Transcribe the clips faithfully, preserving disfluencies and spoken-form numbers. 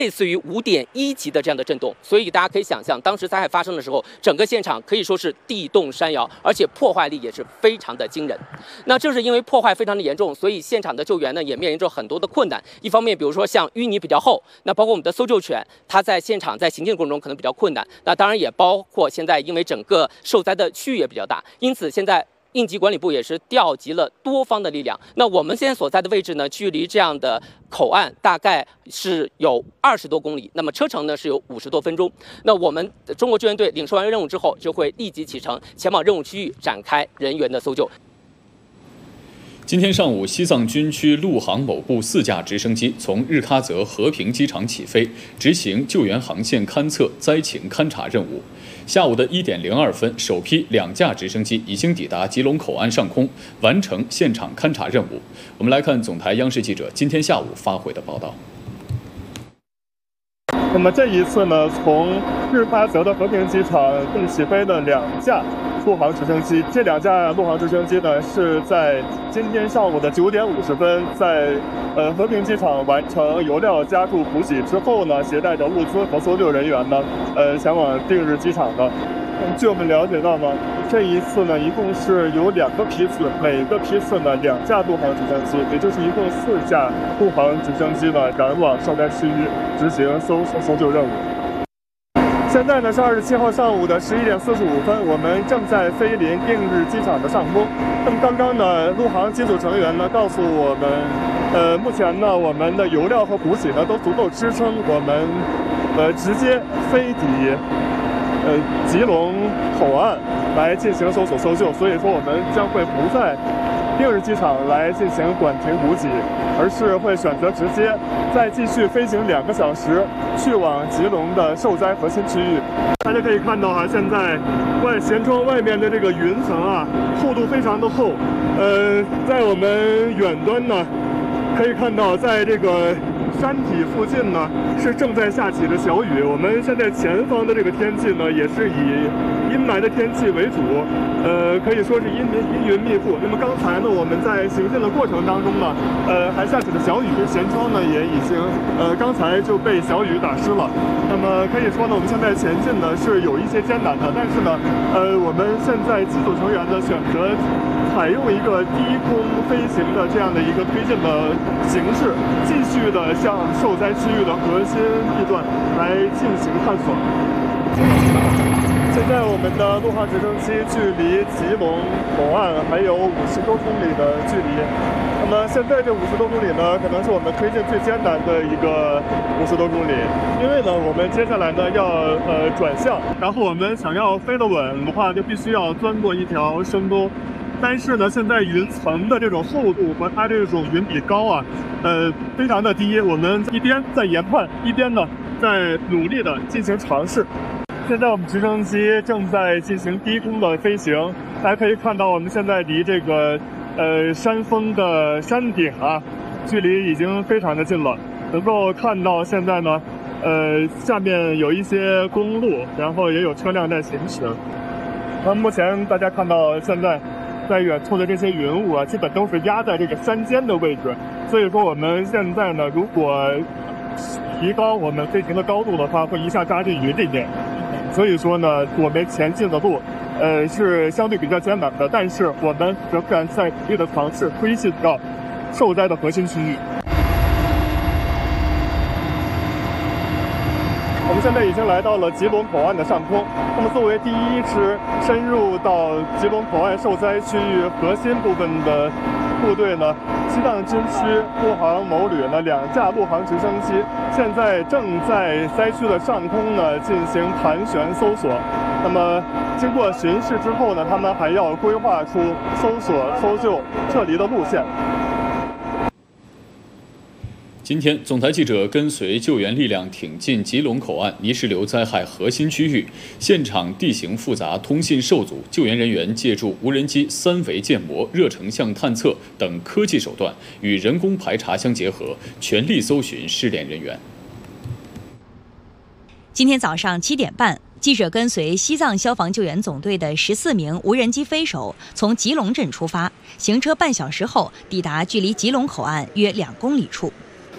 类似于五点一级的这样的震动，所以大家可以想象，当时灾害发生的时候，整个现场可以说是地动山摇，而且破坏力也是非常的惊人。那正是因为破坏非常的严重，所以现场的救援呢也面临着很多的困难。一方面，比如说像淤泥比较厚，那包括我们的搜救犬，它在现场在行进过程中可能比较困难。那当然也包括现在因为整个受灾的区域也比较大，因此现在。 应急管理部也是调集了多方的力量。那我们现在所在的位置呢，距离这样的口岸大概是有二十多公里，那么车程呢是有五十多分钟。那我们中国救援队领受完任务之后，就会立即启程前往任务区域展开人员的搜救。 今天上午，西藏军区陆航某部四架直升机从日喀则和平机场起飞，执行救援航线勘测、灾情勘察任务。下午的一点零二分，首批两架直升机已经抵达吉隆口岸上空，完成现场勘察任务。我们来看总台央视记者今天下午发回的报道。 那么这一次呢，从日喀则的和平机场共起飞了两架陆航直升机。这两架陆航直升机呢，是在今天上午的九点五十分，在呃和平机场完成油料加注补给之后呢，携带着物资和搜救人员呢，呃前往定日机场的。 据我们了解到呢，这一次呢，一共是有两个批次，每个批次呢两架陆航直升机，也就是一共四架陆航直升机呢赶往受灾区域执行搜索搜救任务。现在呢是二十七号上午的十一点四十五分，我们正在飞临定日机场的上空。那么刚刚呢，陆航机组成员呢告诉我们，呃，目前呢我们的油料和补给呢都足够支撑我们，呃，直接飞抵。 呃，吉隆口岸来进行搜索搜救，所以说我们将会不在定日机场来进行短停补给，而是会选择直接再继续飞行两个小时，去往吉隆的受灾核心区域。大家可以看到啊，现在外舷窗外面的这个云层啊，厚度非常的厚。呃，在我们远端呢，可以看到在这个。 山体附近呢是正在下起着小雨，我们现在前方的这个天气呢也是以阴霾的天气为主，呃，可以说是阴云阴云密布。那么刚才呢我们在行进的过程当中呢，呃，还下起了小雨，舷窗呢也已经呃刚才就被小雨打湿了。那么可以说呢我们现在前进呢是有一些艰难的，但是呢，呃，我们现在机组成员呢选择。 采用一个低空飞行的这样的一个推进的形式，继续的向受灾区域的核心地段来进行探索。现在我们的陆航直升机距离吉隆口岸还有五十多公里的距离。那么现在这五十多公里呢，可能是我们推进最艰难的一个五十多公里，因为呢，我们接下来呢要呃转向，然后我们想要飞得稳的话，就必须要钻过一条深沟。 但是呢，现在云层的这种厚度和它这种云比高啊，呃，非常的低。我们一边在研判，一边呢在努力的进行尝试。现在我们直升机正在进行低空的飞行，大家可以看到，我们现在离这个呃山峰的山顶啊，距离已经非常的近了。能够看到现在呢，呃，下面有一些公路，然后也有车辆在行驶。那目前大家看到现在。 在远处的这些云雾啊，基本都是压在这个山尖的位置，所以说我们现在呢，如果提高我们飞行的高度的话，会一下扎进云里面。所以说呢，我们前进的路，呃，是相对比较艰难的，但是我们仍然在努力的尝试推进到受灾的核心区域。 我们现在已经来到了吉隆口岸的上空。那么，作为第一支深入到吉隆口岸受灾区域核心部分的部队呢，西藏军区陆航某旅呢两架陆航直升机现在正在灾区的上空呢进行盘旋搜索。那么，经过巡视之后呢，他们还要规划出搜索、搜救、撤离的路线。 今天，总台记者跟随救援力量挺进吉隆口岸泥石流灾害核心区域，现场地形复杂，通信受阻，救援人员借助无人机三维建模、热成像探测等科技手段，与人工排查相结合，全力搜寻失联人员。 今天早上七点半。 记者跟随西藏消防救援总队的十四名无人机飞手从吉隆镇出发，行车半小时后抵达距离吉隆口岸约两公里处。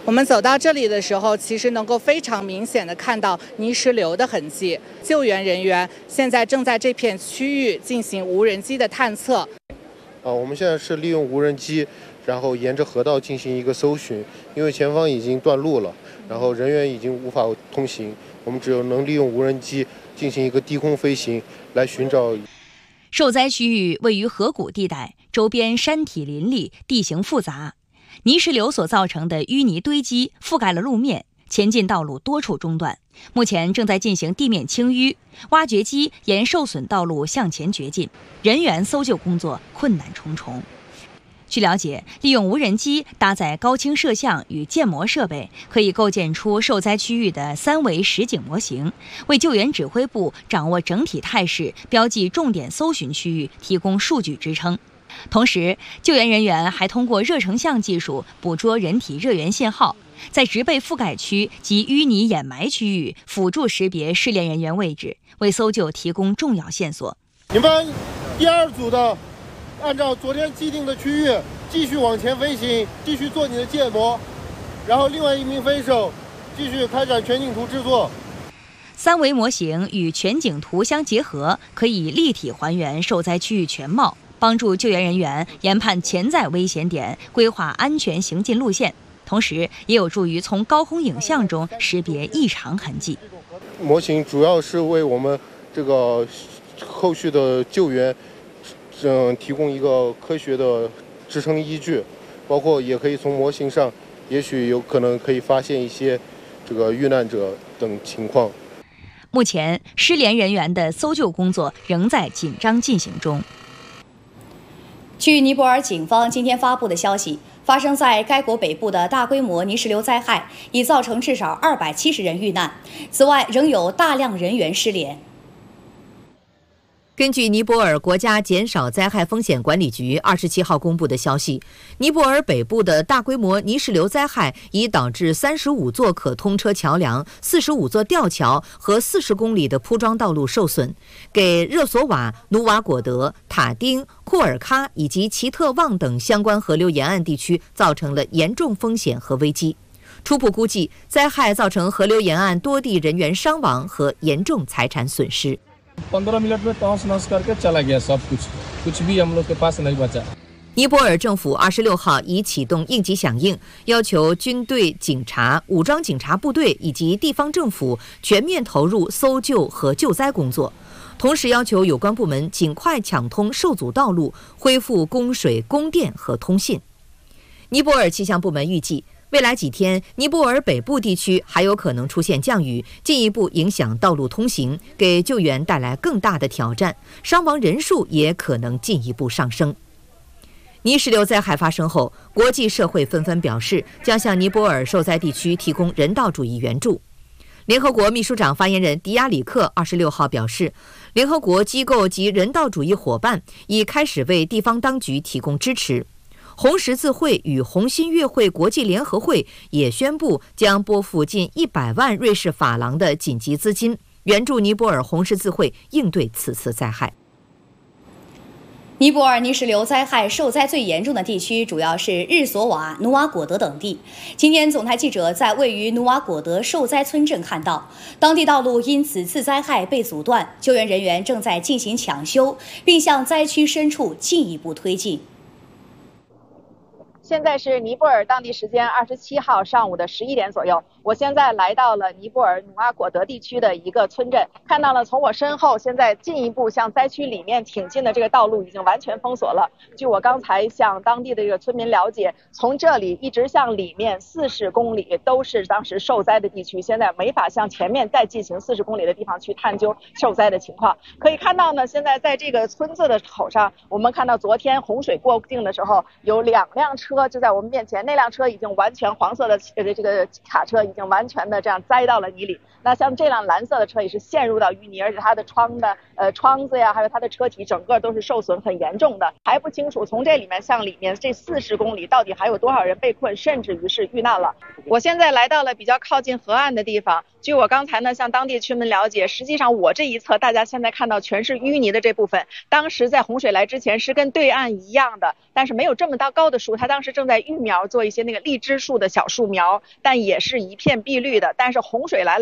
我们走到这里的时候，其实能够非常明显的看到泥石流的痕迹。救援人员现在正在这片区域进行无人机的探测。 啊，我们现在是利用无人机，然后沿着河道进行一个搜寻，因为前方已经断路了，然后人员已经无法通行，我们只有能利用无人机进行一个低空飞行来寻找。 受灾区域位于河谷地带，周边山体林立，地形复杂。泥石流所造成的淤泥堆积覆盖了路面，前进道路多处中断。目前正在进行地面清淤，挖掘机沿受损道路向前掘进，人员搜救工作困难重重。据了解，利用无人机搭载高清摄像与建模设备，可以构建出受灾区域的三维实景模型，为救援指挥部掌握整体态势、标记重点搜寻区域提供数据支撑。同时，救援人员还通过热成像技术捕捉人体热源信号，在植被覆盖区及淤泥掩埋区域辅助识别失联人员位置，为搜救提供重要线索。 你们第二组的，按照昨天既定的区域继续往前飞行，继续做你的建模，然后另外一名飞手继续开展全景图制作。 三维模型与全景图相结合，可以立体还原受灾区域全貌，帮助救援人员研判潜在危险点，规划安全行进路线，同时也有助于从高空影像中识别异常痕迹。 模型主要是为我们这个后续的救援，嗯，提供一个科学的支撑依据，包括也可以从模型上，也许有可能可以发现一些这个遇难者等情况。 目前，失联人员的搜救工作仍在紧张进行中。 据尼泊尔警方今天发布的消息，发生在该国北部的大规模泥石流灾害已造成至少二百七十人遇难，此外仍有大量人员失联。 根据尼泊尔国家减少灾害风险管理局二十七号公布的消息，尼泊尔北部的大规模泥石流灾害已导致三十五座可通车桥梁、四十五座吊桥和四十公里的铺装道路受损，给热索瓦、努瓦果德、塔丁、库尔喀以及奇特旺等相关河流沿岸地区造成了严重风险和危机。初步估计，灾害造成河流沿岸多地人员伤亡和严重财产损失。尼泊尔政府二十六号已启动应急响应，要求军队、警察、武装警察部队以及地方政府全面投入搜救和救灾工作，同时要求有关部门尽快抢通受阻道路，恢复供水、供电和通信。尼泊尔气象部门预计，未来几天，尼泊尔北部地区还有可能出现降雨，进一步影响道路通行，给救援带来更大的挑战，伤亡人数也可能进一步上升。泥石流灾害发生后，国际社会纷纷表示将向尼泊尔受灾地区提供人道主义援助。联合国秘书长发言人迪亚里克二十六号表示，联合国机构及人道主义伙伴已开始为地方当局提供支持。红十字会与红新月会国际联合会也宣布将拨付近一百万瑞士法郎的紧急资金，援助尼泊尔红十字会应对此次灾害。 尼泊尔泥石流灾害受灾最严重的地区主要是日索瓦、努瓦果德等地。今天，总台记者在位于努瓦果德受灾村镇看到，当地道路因此次灾害被阻断，救援人员正在进行抢修，并向灾区深处进一步推进。 现在是尼泊尔当地时间二十七号上午的十一点左右，我现在来到了尼泊尔努瓦果德地区的一个村镇，看到了从我身后现在进一步向灾区里面挺进的这个道路已经完全封锁了。据我刚才向当地的这个村民了解，从这里一直向里面四十公里都是当时受灾的地区，现在没法向前面再进行四十公里的地方去探究受灾的情况。可以看到呢，现在在这个村子的口上，我们看到昨天洪水过境的时候，有两辆车就在我们面前，那辆车已经完全黄色的呃这个卡车已经完全的这样栽到了泥里。那像这辆蓝色的车也是陷入到淤泥，而且它的窗的呃窗子呀，还有它的车体整个都是受损很严重的。还不清楚从这里面向里面这四十公里到底还有多少人被困，甚至于是遇难了。我现在来到了比较靠近河岸的地方，据我刚才呢向当地居民了解，实际上我这一侧大家现在看到全是淤泥的这部分，当时在洪水来之前是跟对岸一样的，但是没有这么大高的树，它当时当时正在育苗做一些那个荔枝树的小树苗，但也是一片碧绿的。但是洪水来了